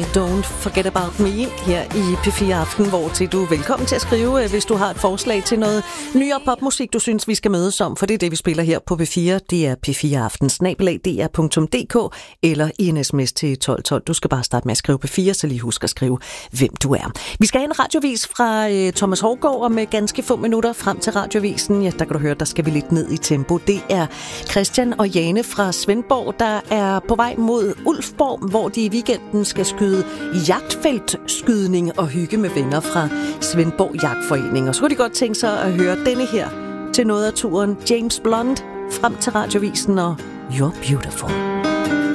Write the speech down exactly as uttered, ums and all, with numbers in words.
med Don't Forget About Me her i P fire Aften, hvor til du er velkommen til at skrive, hvis du har et forslag til noget nyere popmusik, du synes, vi skal mødes om, for det er det, vi spiller her på P fire. Det er P fire Aften, snabel-a d r punktum d k eller i en sms til tolv tolv. Du skal bare starte med at skrive P fire, så lige husk at skrive, hvem du er. Vi skal have en radiovis fra øh, Thomas Hårgaard, og med ganske få minutter frem til radiovisen, ja, der kan du høre, der skal vi lidt ned i tempo. Det er Christian og Jane fra Svendborg, der er på vej mod Ulfborg, hvor de i weekenden skal skyde jagtfeltskydning og hygge med venner fra Svendborg Jagtforening. Og så kunne de godt tænke sig at høre denne her til noget af turen. James Blunt frem til radiovisen og You're Beautiful.